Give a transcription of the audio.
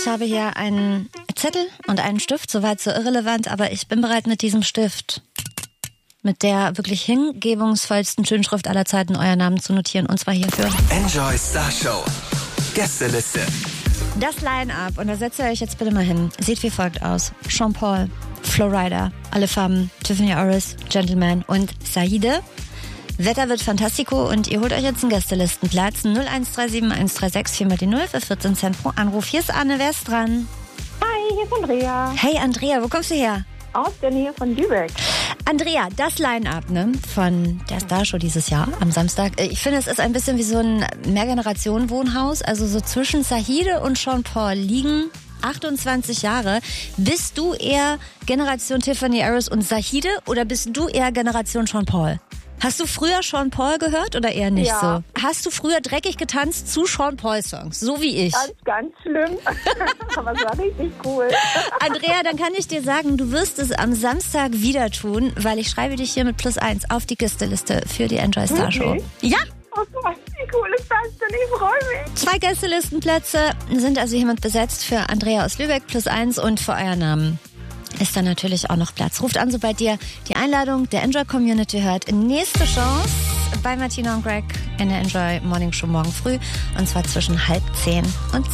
ich habe hier einen Zettel und einen Stift, soweit so irrelevant, aber ich bin bereit mit diesem Stift, mit der wirklich hingebungsvollsten Schönschrift aller Zeiten euer Namen zu notieren, und zwar hierfür. Enjoy Star Show. Gästeliste. Das Line-Up, und da setzt ihr euch jetzt bitte mal hin, sieht wie folgt aus. Sean Paul, Flo Rida, Alle Femmes, Tiffany Harris, Gentleman und Saide. Wetter wird fantastico und ihr holt euch jetzt einen Gästelistenplatz. 0137 136 4 mal die 0 für 14 Cent pro Anruf. Hier ist Anne, wer ist dran? Hi, hier ist Andrea. Hey Andrea, wo kommst du her? Aus der Nähe von Lübeck. Andrea, das Line-Up von der Starshow dieses Jahr am Samstag. Ich finde, es ist ein bisschen wie so ein Mehrgenerationen-Wohnhaus. Also so zwischen Saide und Sean Paul liegen 28 Jahre. Bist du eher Generation Tiffany Harris und Saide oder bist du eher Generation Sean Paul? Hast du früher Sean Paul gehört oder eher nicht so? Hast du früher dreckig getanzt zu Sean Paul-Songs, so wie ich? Ganz schlimm, aber es war richtig cool. Andrea, dann kann ich dir sagen, du wirst es am Samstag wieder tun, weil ich schreibe dich hier mit +1 auf die Gästeliste für die Enjoy Star Show. Okay. Ja! Oh Gott, wie cool ist das denn? Ich freue mich. 2 Gästelistenplätze sind also hiermit besetzt für Andrea aus Lübeck +1 und für euer Namen ist dann natürlich auch noch Platz. Ruft an, sobald ihr die Einladung der Enjoy Community hört. Nächste Chance bei Martina und Greg in der Enjoy Morning Show morgen früh. Und zwar zwischen 9:30 und